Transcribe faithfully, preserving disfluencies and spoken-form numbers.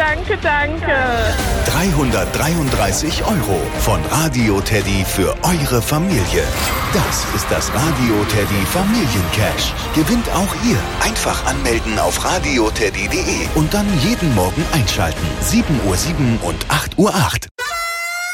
danke, danke. dreihundertdreiunddreißig Euro von Radio Teddy für eure Familie. Das ist das Radio Teddy Familiencash. Gewinnt auch ihr. Einfach anmelden auf radioteddy punkt de und dann jeden Morgen einschalten. sieben Uhr sieben und acht Uhr acht.